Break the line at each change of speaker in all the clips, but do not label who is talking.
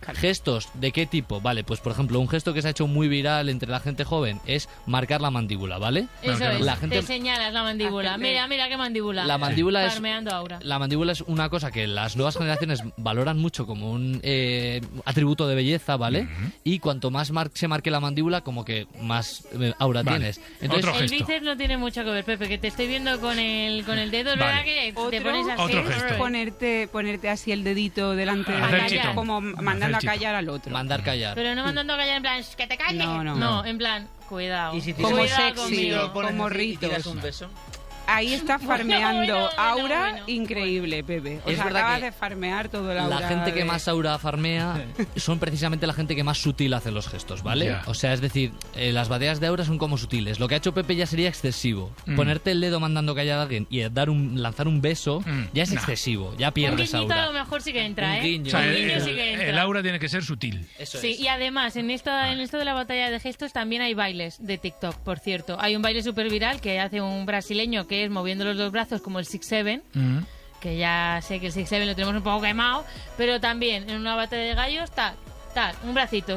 ¿Gestos de qué tipo? Vale, pues por ejemplo, un gesto que se ha hecho muy viral entre la gente joven es marcar la mandíbula, ¿vale?
Eso es,
la gente...
te señalas la mandíbula. Mira qué mandíbula.
La mandíbula es...
Farmeando aura.
La mandíbula es una cosa que las nuevas generaciones valoran mucho como un atributo de belleza, ¿vale? Y cuanto más se marque la mandíbula, como que más aura tienes. Entonces,
el bíceps no tiene mucho que ver, Pepe, que te estoy viendo con el dedo, es verdad que te pones así.
Otro gesto. Ponerte así el dedito delante de como mandando a callar al otro.
Mandar callar.
Pero no mandando a callar en plan, que te calles. No, en plan, cuidado.
¿Y si te
como sexy, como
ritos. ¿Tiras un beso?
Ahí está farmeando aura increíble, Pepe. O sea, acabas de farmear todo el aura.
La gente que más aura farmea son precisamente la gente que más sutil hace los gestos, ¿vale?
Yeah.
O sea, es decir, las bateas de aura son como sutiles. Lo que ha hecho Pepe ya sería excesivo. Ponerte el dedo mandando callar a alguien y lanzar un beso ya es excesivo. Ya pierdes aura.
Un guiñito a lo mejor sí que entra, ¿eh?
Un guiño.
O sea,
Sí que entra.
el aura tiene que ser sutil.
Eso
sí,
es.
y además, en esto de la batalla de gestos también hay bailes de TikTok, por cierto. Hay un baile súper viral que hace un brasileño que es moviendo los dos brazos como el 6-7, que ya sé que el 6-7 lo tenemos un poco quemado, pero también en una batalla de gallos, tal, un bracito,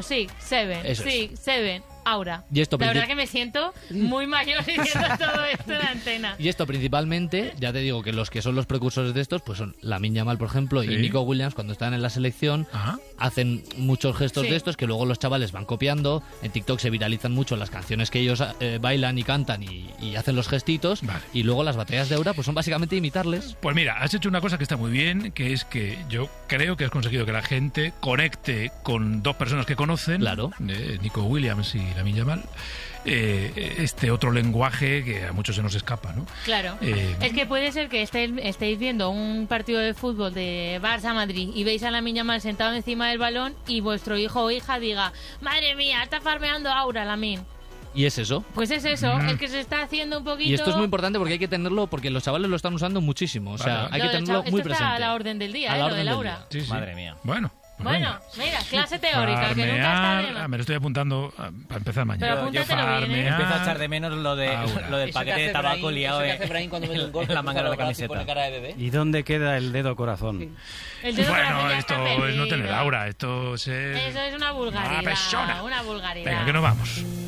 6-7, aura.
Y esto
la verdad que me siento muy mayor diciendo todo esto en la antena.
Y esto principalmente, ya te digo que los que son los precursores de estos, pues son Lamine Yamal, por ejemplo, y Nico Williams, cuando están en la selección, hacen muchos gestos de estos que luego los chavales van copiando. En TikTok se viralizan mucho las canciones que ellos bailan y cantan y hacen los gestitos. Y luego las batallas de aura pues son básicamente imitarles.
Pues mira, has hecho una cosa que está muy bien, que es que yo creo que has conseguido que la gente conecte con dos personas que conocen, Nico Williams y Lamine Yamal, este otro lenguaje que a muchos se nos escapa, ¿no?
Claro. Es que puede ser que estéis viendo un partido de fútbol de Barça-Madrid y veis a Lamine Yamal sentado encima del balón y vuestro hijo o hija diga, madre mía, está farmeando aura Lamine.
¿Y es eso?
Pues es eso, el que se está haciendo un poquito...
Y esto es muy importante porque hay que tenerlo, porque los chavales lo están usando muchísimo. O sea, hay que tenerlo muy presente.
Esto está a la orden del día, lo del aura.
Sí.
Madre mía.
Bueno,
mira, clase teórica, que nunca está de más.
Me lo estoy apuntando para empezar mañana.
Pero apúntatelo bien, ¿eh?
Empiezo a echar de menos lo del paquete de tabaco liado en la manga de la camiseta.
¿Y dónde queda el dedo corazón?
El dedo corazón ya
esto
está
es no
perdido.
tener aura, esto es...
Eso es una vulgaridad.
Una persona.
Una vulgaridad.
Venga, que nos vamos.